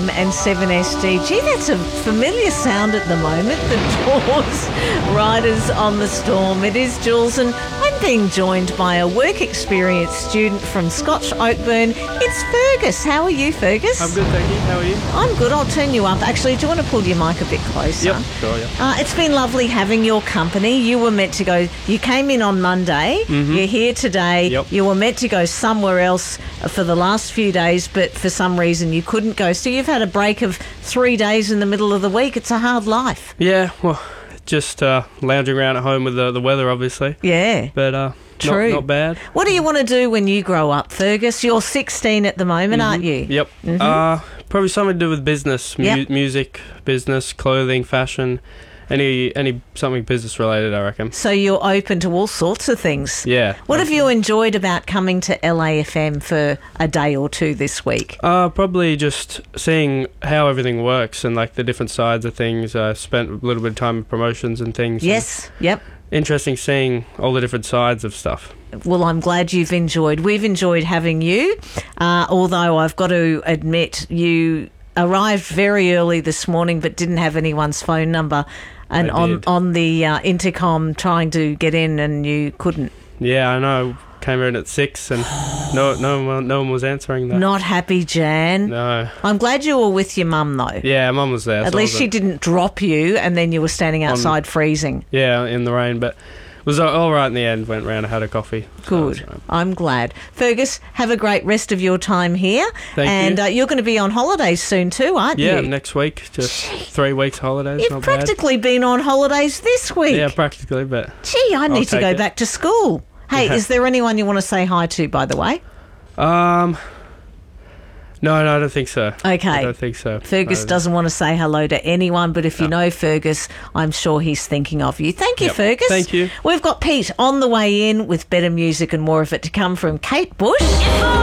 FM and 7SD. Gee, that's a familiar sound at the moment. The Doors, Riders on the Storm. It is Jules, and I'm being joined by a work experience student from Scotch Oakburn. It's Fergus. How are you, Fergus? I'm good, thank you. How are you? I'm good. I'll turn you up. Actually, do you want to pull your mic a bit closer? Yep, sure, yeah. It's been lovely having your company. You were meant to go, you came in on Monday, You're here today. Yep. You were meant to go somewhere else for the last few days, but for some reason you couldn't go. So you've had a break of 3 days in the middle of the week. It's a hard life. Yeah, well, just lounging around at home with the weather, obviously. Yeah. But True. Not bad. What do you want to do when you grow up, Fergus? You're 16 at the moment, aren't you? Yep. Probably something to do with business, music, business, clothing, fashion, any something business related, I reckon. So you're open to all sorts of things. Yeah. What have you enjoyed about coming to LAFM for a day or two this week? Probably just seeing how everything works and like the different sides of things. I spent a little bit of time with promotions and things. Yes, yep. Interesting seeing all the different sides of stuff. Well, I'm glad you've enjoyed. We've enjoyed having you, although I've got to admit you arrived very early this morning but didn't have anyone's phone number, and on the intercom trying to get in, and you couldn't. Yeah, I know. Came in at 6 and no one was answering that. Not happy, Jan. No. I'm glad you were with your mum, though. Yeah, Mum was there. At least she didn't drop you and then you were standing outside freezing. Yeah, in the rain, but it was all right in the end. Went round and had a coffee. Good. Right. I'm glad. Fergus, have a great rest of your time here. Thank you. And you're going to be on holidays soon too, aren't you? Yeah, next week. Just 3 weeks holidays. You've not practically been on holidays this week. bad. Yeah, practically, but... Gee, I need to go back to school. Hey, Yeah. is there anyone you want to say hi to, by the way? No, I don't think so. Okay. I don't think so. Fergus doesn't want to say hello to anyone, but if you know Fergus, I'm sure he's thinking of you. Thank you, Yep. Fergus. Thank you. We've got Pete on the way in with better music and more of it to come from Kate Bush.